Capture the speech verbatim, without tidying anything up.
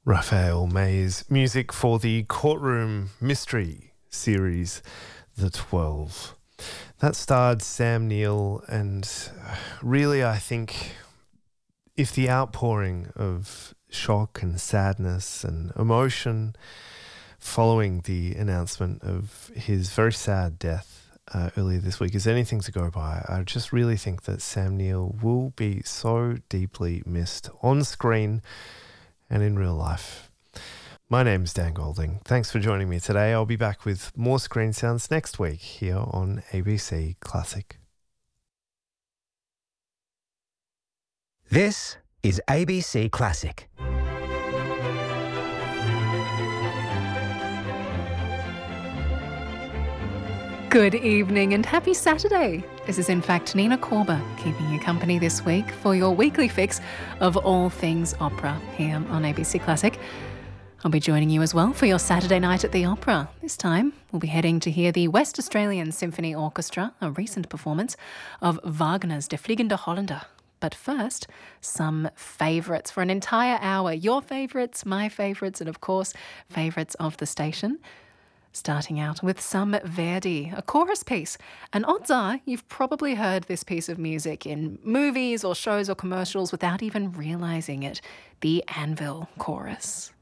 Raphael May's music for the Courtroom Mystery series, The Twelve. That starred Sam Neill, and really I think if the outpouring of shock and sadness and emotion following the announcement of his very sad death uh, earlier this week is anything to go by, I just really think that Sam Neill will be so deeply missed on screen and in real life. My name's Dan Golding. Thanks for joining me today. I'll be back with more screen sounds next week here on A B C Classic. This is A B C Classic. Good evening and happy Saturday. This is in fact Nina Corber keeping you company this week for your weekly fix of all things opera here on A B C Classic. I'll be joining you as well for your Saturday night at the Opera. This time we'll be heading to hear the West Australian Symphony Orchestra, a recent performance of Wagner's Der Fliegende Holländer. But first, some favourites for an entire hour. Your favourites, my favourites, and of course, favourites of the station. Starting out with some Verdi, a chorus piece. And odds are you've probably heard this piece of music in movies or shows or commercials without even realising it. The Anvil Chorus.